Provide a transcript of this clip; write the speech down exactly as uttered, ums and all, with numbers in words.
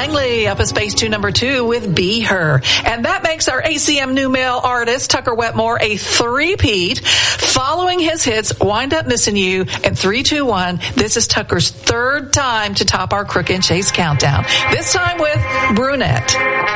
Langley up a space to number two with Be Her. And that makes our A C M new male artist, Tucker Wetmore, a three-peat. Following his hits, Wind Up Missing You, and three two one, this is Tucker's third time to top our Crook and Chase countdown. This time with Brunette.